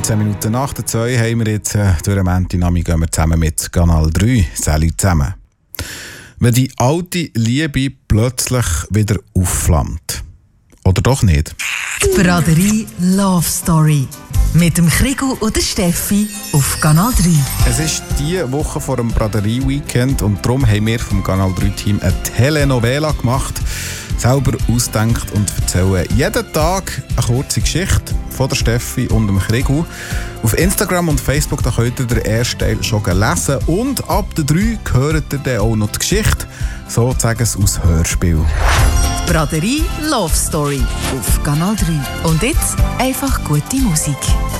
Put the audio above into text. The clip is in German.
19 Minuten nach der 2 haben wir jetzt durch den Mäntinami gehen wir zusammen mit Kanal 3. Salut zusammen. Wenn die alte Liebe plötzlich wieder aufflammt. Oder doch nicht? Die Braderie Love Story. Mit dem Krigu und der Steffi auf Kanal 3. Es ist diese Woche vor dem Braderie-Weekend und darum haben wir vom Kanal 3-Team eine Telenovela gemacht. Selber ausdenkt und erzählen jeden Tag eine kurze Geschichte von der Steffi und dem Krigu. Auf Instagram und Facebook da könnt ihr den ersten Teil schon lesen und ab der 3 hört ihr dann auch noch die Geschichte, sozusagen aus Hörspiel. Die Braderie Love Story auf Kanal 3. Und jetzt einfach gute Musik.